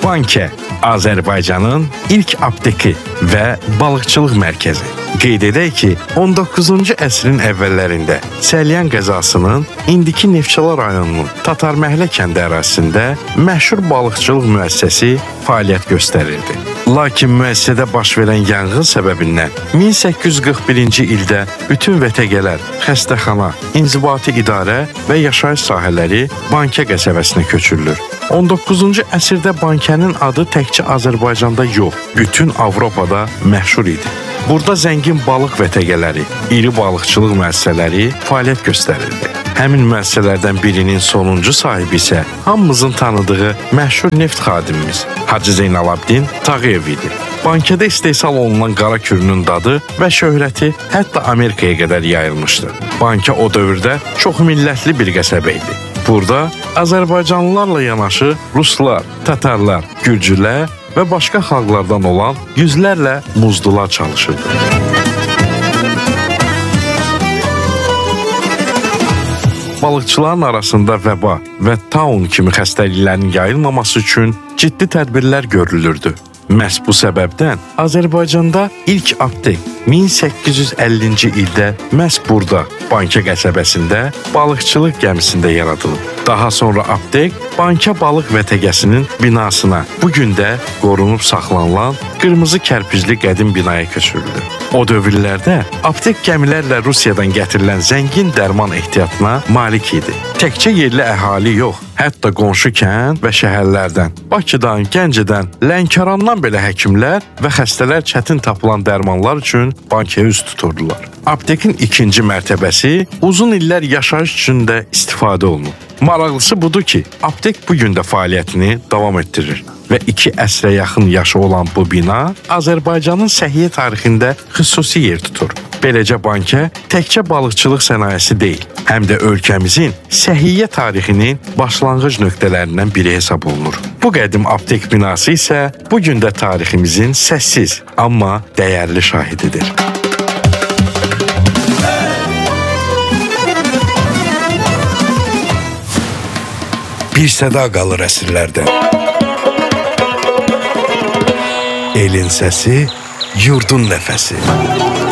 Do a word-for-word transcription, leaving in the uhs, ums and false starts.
Bankə, Azərbaycanın ilk apteki və balıqçılıq mərkəzi. Qeyd edək ki, on doqquzuncu əsrin əvvəllərində Səlyan qəzasının indiki Neftçala rayonunun Tatarməhlə kəndi ərazisində məşhur balıqçılıq müəssisəsi fəaliyyət göstərirdi. Lakin müəssisədə baş verən yanğın səbəbindən min səkkiz yüz qırx birinci ildə bütün vətəgələr, xəstəxana, inzibati idarə və yaşayış sahələri Bankə qəsəbəsinə köçürülür. on doqquzuncu əsrdə Bankənin adı təkcə Azərbaycanda yox, bütün Avropada məşhur idi. Burada zəngin balıq vətəgələri, iri balıqçılıq müəssisələri fəaliyyət göstərirdi. Həmin müəssisələrdən birinin sonuncu sahibi isə hamımızın tanıdığı məşhur neft xadimimiz Hacı Zeynalabdin Tağıyev idi. Bankədə istehsal olunan qara kürünün dadı və şöhrəti hətta Amerikaya qədər yayılmışdı. Bankə o dövrdə çoxmillətli bir qəsəbə idi. Burada Azərbaycanlılarla yanaşı Ruslar, Tatarlar, Gürcülər və başqa xalqlardan olan yüzlərlə muzdular çalışırdı. Balıqçıların arasında vəba və taun kimi xəstəliklərin yayılmaması üçün ciddi tədbirlər görülürdü. Məhz bu səbəbdən Azərbaycanda ilk aptek min səkkiz yüz əllinci ildə məhz burada, Bankə qəsəbəsində balıqçılıq gəmisində yaradılıb. Daha sonra aptek Bankə balıq vətəgəsinin binasına, bu gün də qorunub saxlanılan qırmızı kərpicli qədim binaya köçürüldü. O dövrlərdə aptek gəmilərlə Rusiyadan gətirilən zəngin dərman ehtiyatına malik idi. Təkcə yerli əhali yox, hətta qonşu kənd və şəhərlərdən, Bakıdan, Gəncədən, Lənkərandan belə həkimlər və xəstələr çətin tapılan dərmanlar üçün Bankəyə üz tuturdular. Aptekin ikinci mərtəbəsi uzun illər yaşayış üçün də istifadə olunub. Maraqlısı budur ki, aptek bu gün də fəaliyyətini davam etdirir və iki əsrə yaxın yaşı olan bu bina Azərbaycanın səhiyyə tarixində xüsusi yer tutur. Beləcə Bankə təkcə balıqçılıq sənayesi deyil, həm də ölkəmizin səhiyyə tarixinin başlanğıc nöqtələrindən biri hesab olunur. Bu qədim aptek binası isə bu gün də tariximizin səssiz, amma dəyərli şahididir. Bir səda qalır əsrlərdən. Elin səsi, yurdun nəfəsi.